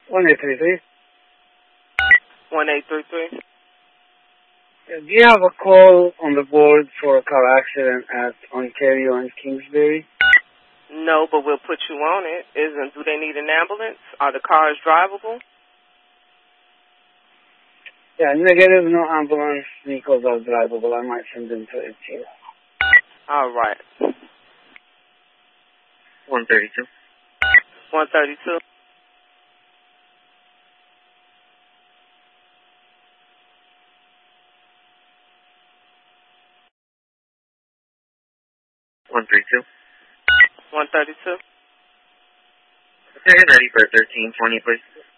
1833. 1833. Do you have a call on the board for a car accident at Ontario and Kingsbury? No, but we'll put you on it. Do they need an ambulance? Are the cars drivable? Yeah, negative, no ambulance vehicles are drivable. I might send them to it here. All right. 132. 132. $132. 132. Okay, ready for 1320, please.